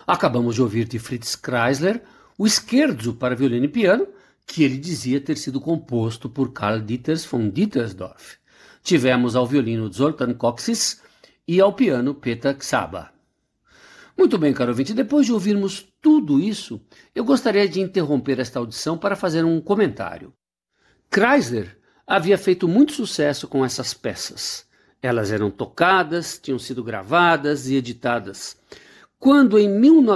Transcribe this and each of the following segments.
Acabamos de ouvir de Fritz Kreisler o Scherzo para violino e piano, que ele dizia ter sido composto por Karl Dieters von Dietersdorf. Tivemos ao violino Zoltán Kocsis e ao piano Peter Csaba. Muito bem, caro ouvinte, depois de ouvirmos tudo isso, eu gostaria de interromper esta audição para fazer um comentário. Kreisler havia feito muito sucesso com essas peças. Elas eram tocadas, tinham sido gravadas e editadas. Quando, em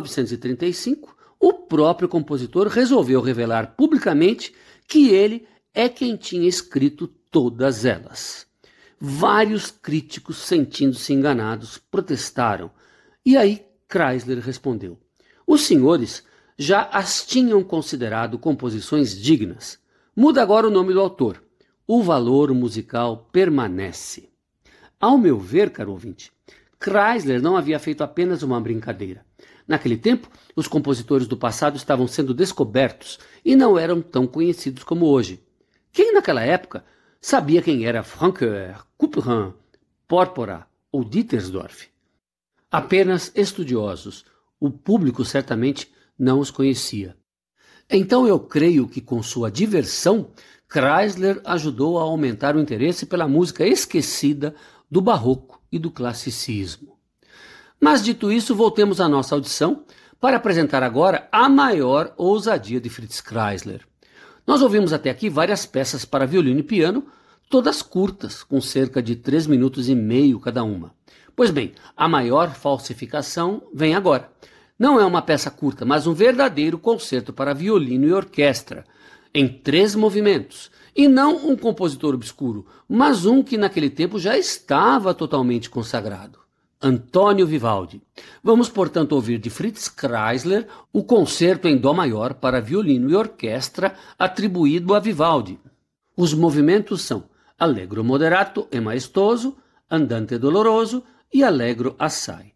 1935, o próprio compositor resolveu revelar publicamente que ele é quem tinha escrito todas elas. Vários críticos, sentindo-se enganados, protestaram. E aí Kreisler respondeu: os senhores já as tinham considerado composições dignas. Muda agora o nome do autor. O valor musical permanece. Ao meu ver, caro ouvinte, Kreisler não havia feito apenas uma brincadeira. Naquele tempo, os compositores do passado estavam sendo descobertos e não eram tão conhecidos como hoje. Quem naquela época sabia quem era Francoeur, Couperin, Porpora ou Dietersdorf? Apenas estudiosos. O público certamente não os conhecia. Então eu creio que com sua diversão, Kreisler ajudou a aumentar o interesse pela música esquecida do barroco e do classicismo. Mas dito isso, voltemos à nossa audição para apresentar agora a maior ousadia de Fritz Kreisler. Nós ouvimos até aqui várias peças para violino e piano, todas curtas, com cerca de 3 minutos e meio cada uma. Pois bem, a maior falsificação vem agora. Não é uma peça curta, mas um verdadeiro concerto para violino e orquestra, em 3 movimentos. E não um compositor obscuro, mas um que naquele tempo já estava totalmente consagrado. Antônio Vivaldi. Vamos, portanto, ouvir de Fritz Kreisler o concerto em dó maior para violino e orquestra atribuído a Vivaldi. Os movimentos são Allegro moderato e maestoso, Andante doloroso e Allegro assai.